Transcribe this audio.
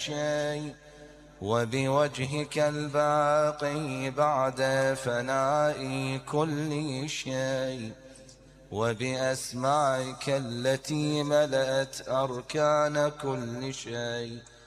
شيء، وبوجهك الباقي بعد فناء كل شيء، وبأسمائك التي ملأت أركان كل شيء،